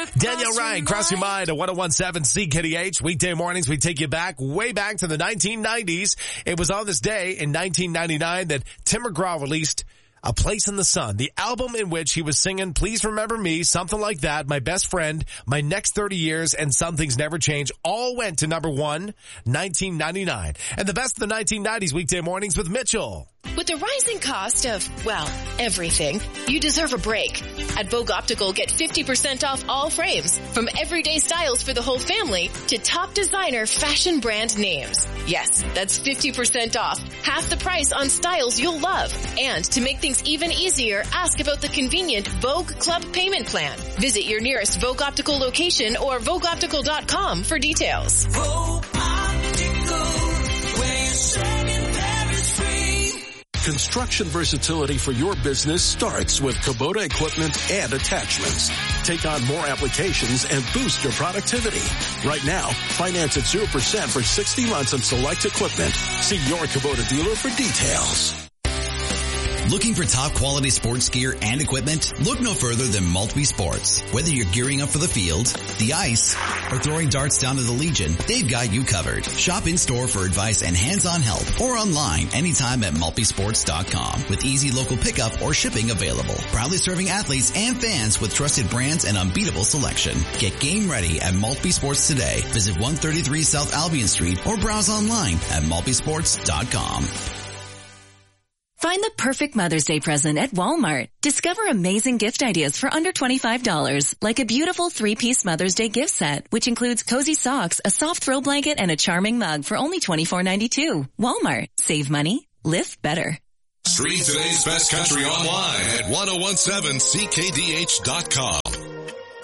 Danielle Ryan, Cross Your Mind at 101.7 CKDH. Weekday mornings, we take you back, way back to the 1990s. It was on this day in 1999 that Tim McGraw released A Place in the Sun, the album in which he was singing Please Remember Me, something like that, My Best Friend, My Next 30 Years, and Some Things Never Change, all went to number 1, 1999. And the best of the 1990s weekday mornings with Mitchell. With the rising cost of, well, everything, you deserve a break. At Vogue Optical, get 50% off all frames, from everyday styles for the whole family to top designer fashion brand names. Yes, that's 50% off, half the price on styles you'll love. And to make things even easier, ask about the convenient Vogue Club payment plan. Visit your nearest Vogue Optical location or VogueOptical.com for details. Vogue Optical, where you're saving there is free. Construction versatility for your business starts with Kubota equipment and attachments. Take on more applications and boost your productivity. Right now, finance at 0% for 60 months on select equipment. See your Kubota dealer for details. Looking for top quality sports gear and equipment? Look no further than Maltby Sports. Whether you're gearing up for the field, the ice, or throwing darts down to the Legion, they've got you covered. Shop in store for advice and hands-on help, or online anytime at maltbysports.com with easy local pickup or shipping available. Proudly serving athletes and fans with trusted brands and unbeatable selection. Get game ready at Maltby Sports today. Visit 133 South Albion Street or browse online at maltbysports.com. Find the perfect Mother's Day present at Walmart. Discover amazing gift ideas for under $25, like a beautiful 3-piece Mother's Day gift set, which includes cozy socks, a soft throw blanket, and a charming mug for only $24.92. Walmart. Save money. Live better. Stream today's best country online at 1017CKDH.com.